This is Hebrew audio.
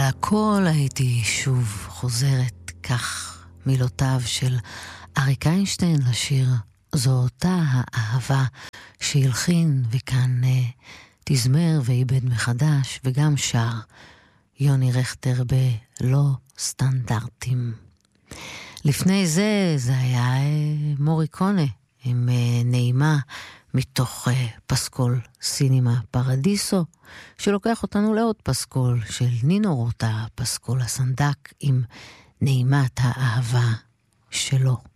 הכל הייתי שוב חוזרת, כך מילותיו של אריק איינשטיין לשיר זו אותה האהבה שהלחין וכאן תזמר ואיבד מחדש וגם שר יוני רכטר בלא סטנדרטים. לפני זה היה מוריקונה עם נעימה מתוך פסקול סינימה פרדיסו, שלוקח אותנו לעוד פסקול של נינו רוטה, פסקול הסנדק עם נעימת האהבה שלו.